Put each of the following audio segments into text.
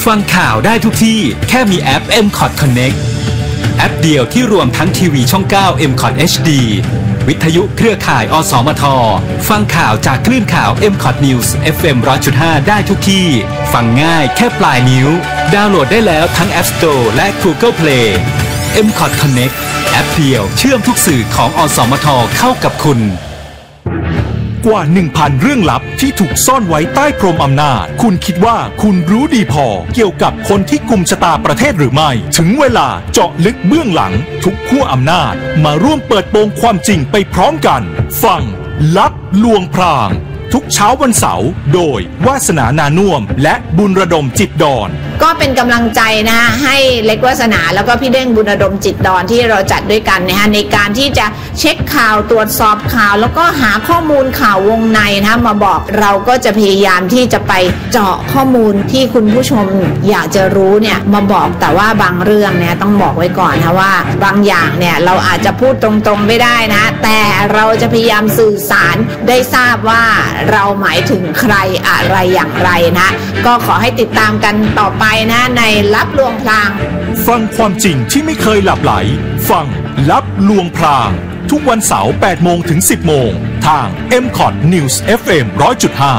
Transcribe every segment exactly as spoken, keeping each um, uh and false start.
ฟังข่าวได้ทุกที่แค่มีแอป เอ็ม คอท Connect แอปเดียวที่รวมทั้งทีวีช่อง เก้า เอ็ม คอท เอช ดี วิทยุเครือข่ายอสมทฟังข่าวจากคลื่นข่าว เอ็ม คอท News เอฟ เอ็ม หนึ่งร้อยจุดห้า ได้ทุกที่ฟังง่ายแค่ปลายนิ้วดาวน์โหลดได้แล้วทั้ง App Store และ Google Play เอ็ม คอท Connect แอปเดียวเชื่อมทุกสื่อของอสมทเข้ากับคุณกว่า หนึ่งพัน เรื่องลับที่ถูกซ่อนไว้ใต้พรมอำนาจคุณคิดว่าคุณรู้ดีพอเกี่ยวกับคนที่กุมชะตาประเทศหรือไม่ถึงเวลาเจาะลึกเบื้องหลังทุกขั้วอำนาจมาร่วมเปิดโปงความจริงไปพร้อมกันฟังลับลวงพรางทุกเช้าวันเสาร์โดยวาสนานานุ่มและบุญระดมจิตดอนก็เป็นกำลังใจนะให้เล็กวาสนาแล้วก็พี่เด้งบุญระดมจิตดอนที่เราจัดด้วยกันนะฮะในการที่จะเช็คข่าวตรวจสอบข่าวแล้วก็หาข้อมูลข่าววงในนะมาบอกเราก็จะพยายามที่จะไปเจาะข้อมูลที่คุณผู้ชมอยากจะรู้เนี่ยมาบอกแต่ว่าบางเรื่องเนี่ยต้องบอกไว้ก่อนนะว่าบางอย่างเนี่ยเราอาจจะพูดตรงๆไม่ได้นะแต่เราจะพยายามสื่อสารได้ทราบว่าเราหมายถึงใครอะไรอย่างไรนะก็ขอให้ติดตามกันต่อไปนะในลับลวงพรางฟังความจริงที่ไม่เคยหลับไหลฟังลับลวงพรางทุกวันเสาร์ แปดโมงถึง สิบโมงทาง เอ็ม คอท News เอฟ เอ็ม หนึ่งร้อยจุดห้า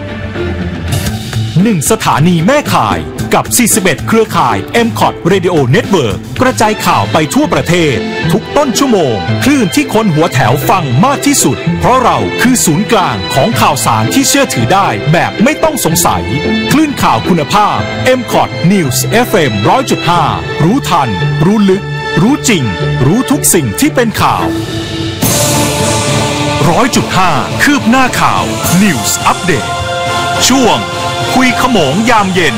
หนึ่งสถานีแม่ข่ายกับสี่สิบเอ็ดเครือข่าย เอ็ม คอท Radio Network กระจายข่าวไปทั่วประเทศทุกต้นชั่วโมงคลื่นที่คนหัวแถวฟังมากที่สุดเพราะเราคือศูนย์กลางของข่าวสารที่เชื่อถือได้แบบไม่ต้องสงสัยคลื่นข่าวคุณภาพ เอ็ม คอท News เอฟ เอ็ม หนึ่งร้อยจุดห้า รู้ทันรู้ลึกรู้จริงรู้ทุกสิ่งที่เป็นข่าว หนึ่งร้อยจุดห้า คืบหน้าข่าว News Update ช่วงคุยขโมงยามเย็น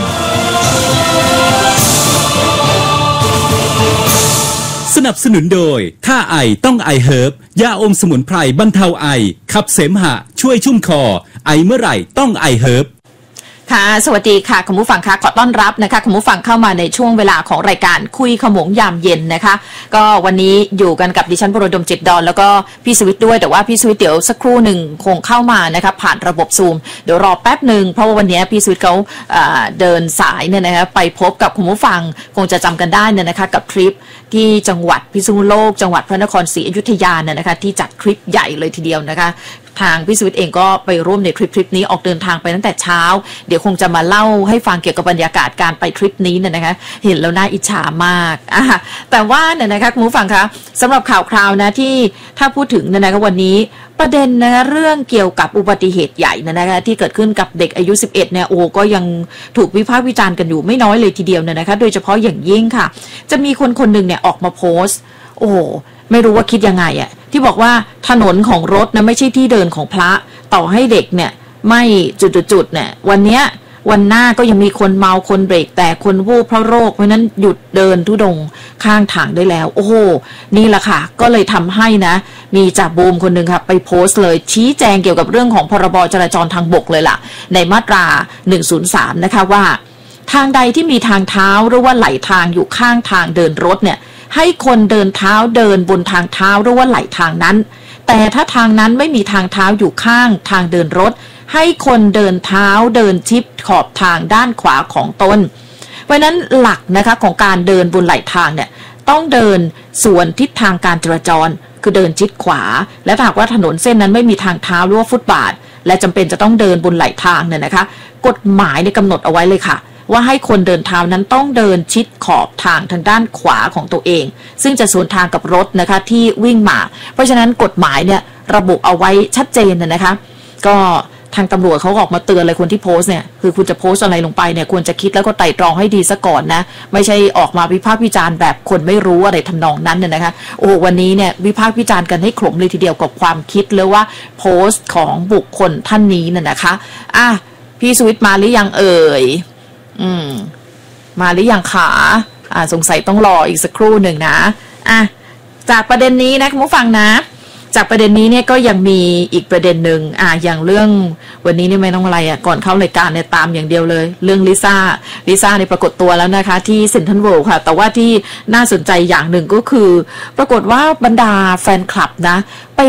สนับสนุนโดยถ้าไอต้องไอเฮิร์บยาอมสมุนไพรบรรเทาไอขับเสมหะช่วยชุ่มคอไอเมื่อไหร่ต้องไอเฮิร์บค่ะสวัสดีค่ะคุณผู้ฟังคะขอต้อนรับนะคะคุณผู้ฟังเข้ามาในช่วงเวลาของรายการคุยขโมงยามเย็นนะคะก็วันนี้อยู่กันกับดิฉันบุญระดมจิตดอนแล้วก็พี่สวิทย์ด้วยแต่ว่าพี่สวิทย์เดี๋ยวสักครู่หนึ่งคงเข้ามานะคะผ่านระบบซูมเดี๋ยวรอแป๊บหนึ่งเพราะว่าวันนี้พี่สวิทย์เขาเดินสายเนี่ยนะคะไปพบกับคุณผู้ฟังคงจะจำกันได้เนี่ยนะคะกับทริปที่จังหวัดพิษณุโลกจังหวัดพระนครศรีอยุธยาเนี่ยนะคะที่จัดทริปใหญ่เลยทีเดียวนะคะทางพี่สวิทย์เองก็ไปร่วมในทริปทริปนี้ออกเดินทางไปตั้งแต่เช้าเดี๋ยวคงจะมาเล่าให้ฟังเกี่ยวกับบรรยากาศการไปทริปนี้เนี่ยนะคะเห็นแล้วน่าอิจฉามากอ่ะแต่ว่าเนี่ยนะคะคุณผู้ฟังคะสำหรับข่าวคราวนะที่ถ้าพูดถึงเนี่ยนะคะวันนี้ประเด็นนะคะเรื่องเกี่ยวกับอุบัติเหตุใหญ่นะคะที่เกิดขึ้นกับเด็กอายุสิบเอ็ดเนี่ยโอ้ก็ยังถูกวิพากษ์วิจารณ์กันอยู่ไม่น้อยเลยทีเดียวเนี่ยนะคะโดยเฉพาะอย่างยิ่งค่ะจะมีคนคนหนึ่งเนี่ยออกมาโพสต์โอ้ไม่รู้ว่าคิดยังไงอ่ะที่บอกว่าถนนของรถนะไม่ใช่ที่เดินของพระต่อให้เด็กเนี่ยไม่จุดๆเนี่ยวันเนี้ยวันหน้าก็ยังมีคนเมาคนเบรกแต่คนวูบเพราะโรคเพราะนั้นหยุดเดินทุดงข้างทางได้แล้วโอ้โหนี่แหละค่ะก็เลยทำให้นะมีจ่าบูมคนหนึ่งค่ะไปโพสต์เลยชี้แจงเกี่ยวกับเรื่องของพรบจราจรทางบกเลยล่ะในมาตราหนึ่งศูนย์สามนะคะว่าทางใดที่มีทางเท้าหรือว่าไหลทางอยู่ข้างทางเดินรถเนี่ยให้คนเดินเท้าเดินบนทางเท้าหรือว่าไหลทางนั้นแต่ถ้าทางนั้นไม่มีทางเท้าอยู่ข้างทางเดินรถให้คนเดินเท้าเดินชิดขอบทางด้านขวาของตนเพราะนั้นหลักนะคะของการเดินบนไหลทางเนี่ยต้องเดินสวนทิศทางการจราจรคือเดินชิดขวาและหากว่าถนนเส้นนั้นไม่มีทางเท้าหรือว่าฟุตบาทและจำเป็นจะต้องเดินบนไหลทางเนี่ยนะคะกฎหมายเนี่ยกำหนดเอาไว้เลยค่ะว่าให้คนเดินเท้านั้นต้องเดินชิดขอบทางทางด้านขวาของตัวเองซึ่งจะสวนทางกับรถนะคะที่วิ่งมาเพราะฉะนั้นกฎหมายเนี่ยระบุเอาไว้ชัดเจนนะคะก็ทางตำรวจเขาออกมาเตือนเลยคนที่โพสต์เนี่ยคือคุณจะโพสต์อะไรลงไปเนี่ยควรจะคิดแล้วก็ไตร่ตรองให้ดีซะก่อนนะไม่ใช่ออกมาวิพากษ์วิจารณ์แบบคนไม่รู้อะไรทำนองนั้นเนี่ยนะคะโอ้วันนี้เนี่ยวิพากษ์วิจารณ์กันให้ขลมเลยทีเดียวกับความคิดเลยว่าโพสต์ของบุคคลท่านนี้น่ะนะคะอ่ะพี่สวิทย์มาหรือยังเอ่ยอืมมาหรือยังขาอ่าสงสัยต้องรออีกสักครู่หนึ่งนะอ่ะจากประเด็นนี้นะคุณผู้ฟังนะจากประเด็นนี้เนี่ยก็ยังมีอีกประเด็นหนึ่งอ่าอย่างเรื่องวันนี้นี่ไม่ต้องอะไรอ่ะก่อนเข้ารายการเนี่ยตามอย่างเดียวเลยเรื่องลิซ่าลิซ่าเนี่ยปรากฏตัวแล้วนะคะที่เซ็นทรัลเวิลด์ค่ะแต่ว่าที่น่าสนใจอย่างหนึ่งก็คือปรากฏว่าบรรดาแฟนคลับนะไป